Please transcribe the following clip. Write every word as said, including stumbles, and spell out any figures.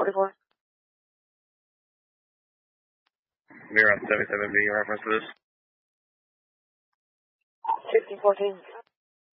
forty-four. We're on seventy-seven B, reference to this. fifteen fourteen.